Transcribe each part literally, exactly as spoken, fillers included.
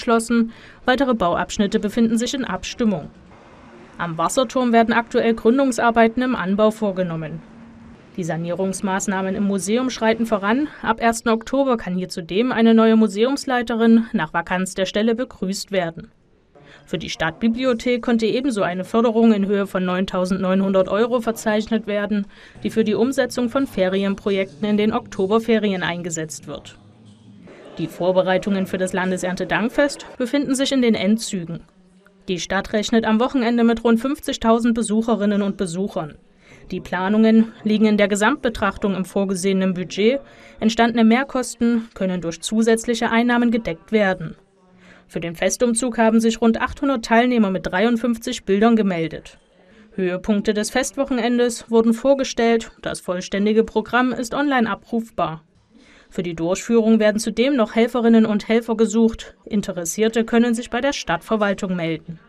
abgeschlossen, weitere Bauabschnitte befinden sich in Abstimmung. Am Wasserturm werden aktuell Gründungsarbeiten im Anbau vorgenommen. Die Sanierungsmaßnahmen im Museum schreiten voran. Ab ersten Oktober kann hier zudem eine neue Museumsleiterin nach Vakanz der Stelle begrüßt werden. Für die Stadtbibliothek konnte ebenso eine Förderung in Höhe von neuntausendneunhundert Euro verzeichnet werden, die für die Umsetzung von Ferienprojekten in den Oktoberferien eingesetzt wird. Die Vorbereitungen für das Landeserntedankfest befinden sich in den Endzügen. Die Stadt rechnet am Wochenende mit rund fünfzigtausend Besucherinnen und Besuchern. Die Planungen liegen in der Gesamtbetrachtung im vorgesehenen Budget. Entstandene Mehrkosten können durch zusätzliche Einnahmen gedeckt werden. Für den Festumzug haben sich rund achthundert Teilnehmer mit dreiundfünfzig Bildern gemeldet. Höhepunkte des Festwochenendes wurden vorgestellt. Das vollständige Programm ist online abrufbar. Für die Durchführung werden zudem noch Helferinnen und Helfer gesucht. Interessierte können sich bei der Stadtverwaltung melden.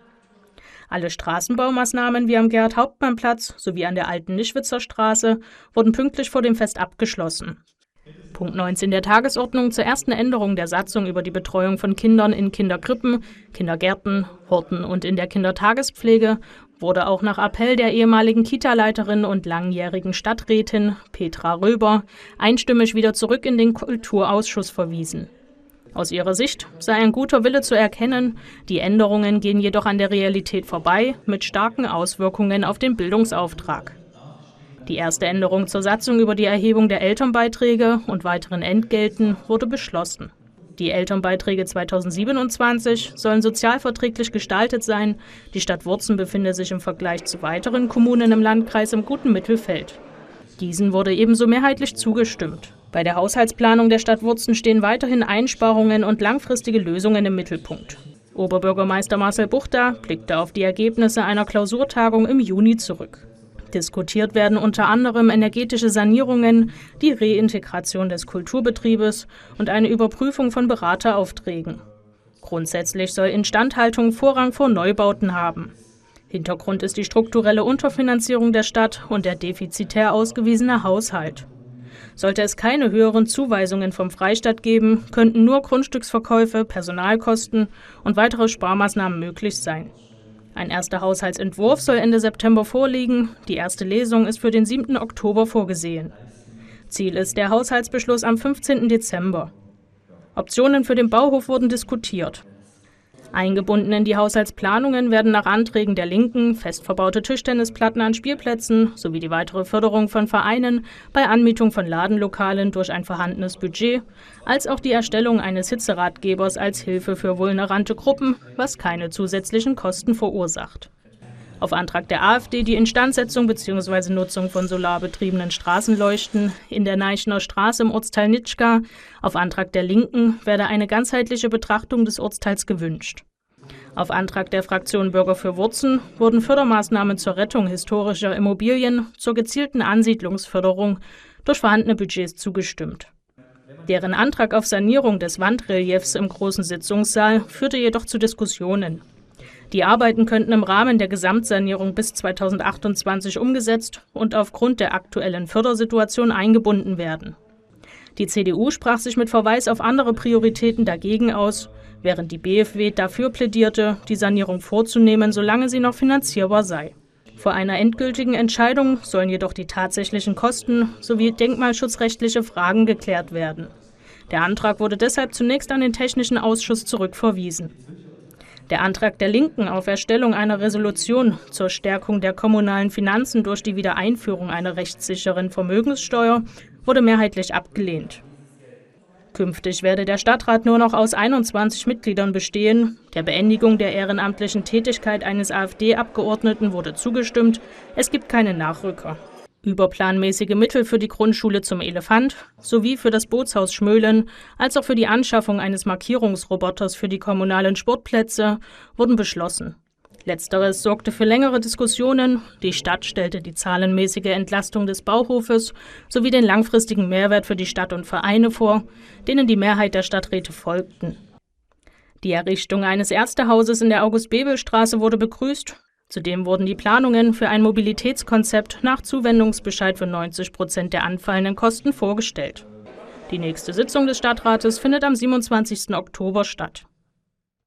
Alle Straßenbaumaßnahmen wie am Gerhard-Hauptmann-Platz sowie an der Alten Nischwitzer Straße wurden pünktlich vor dem Fest abgeschlossen. Punkt neunzehn der Tagesordnung zur ersten Änderung der Satzung über die Betreuung von Kindern in Kinderkrippen, Kindergärten, Horten und in der Kindertagespflege wurde auch nach Appell der ehemaligen Kita-Leiterin und langjährigen Stadträtin Petra Röber einstimmig wieder zurück in den Kulturausschuss verwiesen. Aus ihrer Sicht sei ein guter Wille zu erkennen, die Änderungen gehen jedoch an der Realität vorbei, mit starken Auswirkungen auf den Bildungsauftrag. Die erste Änderung zur Satzung über die Erhebung der Elternbeiträge und weiteren Entgelten wurde beschlossen. Die Elternbeiträge zweitausendsiebenundzwanzig sollen sozialverträglich gestaltet sein. Die Stadt Wurzen befindet sich im Vergleich zu weiteren Kommunen im Landkreis im guten Mittelfeld. Diesen wurde ebenso mehrheitlich zugestimmt. Bei der Haushaltsplanung der Stadt Wurzen stehen weiterhin Einsparungen und langfristige Lösungen im Mittelpunkt. Oberbürgermeister Marcel Buchta blickte auf die Ergebnisse einer Klausurtagung im Juni zurück. Diskutiert werden unter anderem energetische Sanierungen, die Reintegration des Kulturbetriebes und eine Überprüfung von Berateraufträgen. Grundsätzlich soll Instandhaltung Vorrang vor Neubauten haben. Hintergrund ist die strukturelle Unterfinanzierung der Stadt und der defizitär ausgewiesene Haushalt. Sollte es keine höheren Zuweisungen vom Freistaat geben, könnten nur Grundstücksverkäufe, Personalkosten und weitere Sparmaßnahmen möglich sein. Ein erster Haushaltsentwurf soll Ende September vorliegen. Die erste Lesung ist für den siebten Oktober vorgesehen. Ziel ist der Haushaltsbeschluss am fünfzehnten Dezember. Optionen für den Bauhof wurden diskutiert. Eingebunden in die Haushaltsplanungen werden nach Anträgen der Linken fest verbaute Tischtennisplatten an Spielplätzen sowie die weitere Förderung von Vereinen bei Anmietung von Ladenlokalen durch ein vorhandenes Budget, als auch die Erstellung eines Hitzeratgebers als Hilfe für vulnerante Gruppen, was keine zusätzlichen Kosten verursacht. Auf Antrag der AfD die Instandsetzung bzw. Nutzung von solarbetriebenen Straßenleuchten in der Neichener Straße im Ortsteil Nitschka. Auf Antrag der Linken werde eine ganzheitliche Betrachtung des Ortsteils gewünscht. Auf Antrag der Fraktion Bürger für Wurzen wurden Fördermaßnahmen zur Rettung historischer Immobilien zur gezielten Ansiedlungsförderung durch vorhandene Budgets zugestimmt. Deren Antrag auf Sanierung des Wandreliefs im großen Sitzungssaal führte jedoch zu Diskussionen. Die Arbeiten könnten im Rahmen der Gesamtsanierung bis zweitausendachtundzwanzig umgesetzt und aufgrund der aktuellen Fördersituation eingebunden werden. Die C D U sprach sich mit Verweis auf andere Prioritäten dagegen aus, während die B F W dafür plädierte, die Sanierung vorzunehmen, solange sie noch finanzierbar sei. Vor einer endgültigen Entscheidung sollen jedoch die tatsächlichen Kosten sowie denkmalschutzrechtliche Fragen geklärt werden. Der Antrag wurde deshalb zunächst an den Technischen Ausschuss zurückverwiesen. Der Antrag der Linken auf Erstellung einer Resolution zur Stärkung der kommunalen Finanzen durch die Wiedereinführung einer rechtssicheren Vermögenssteuer wurde mehrheitlich abgelehnt. Künftig werde der Stadtrat nur noch aus einundzwanzig Mitgliedern bestehen. Der Beendigung der ehrenamtlichen Tätigkeit eines AfD-Abgeordneten wurde zugestimmt. Es gibt keine Nachrücker. Überplanmäßige Mittel für die Grundschule zum Elefant sowie für das Bootshaus Schmöhlen als auch für die Anschaffung eines Markierungsroboters für die kommunalen Sportplätze wurden beschlossen. Letzteres sorgte für längere Diskussionen. Die Stadt stellte die zahlenmäßige Entlastung des Bauhofes sowie den langfristigen Mehrwert für die Stadt und Vereine vor, denen die Mehrheit der Stadträte folgten. Die Errichtung eines Ärztehauses in der August-Bebel-Straße wurde begrüßt. Zudem wurden die Planungen für ein Mobilitätskonzept nach Zuwendungsbescheid für neunzig Prozent der anfallenden Kosten vorgestellt. Die nächste Sitzung des Stadtrates findet am siebenundzwanzigsten Oktober statt.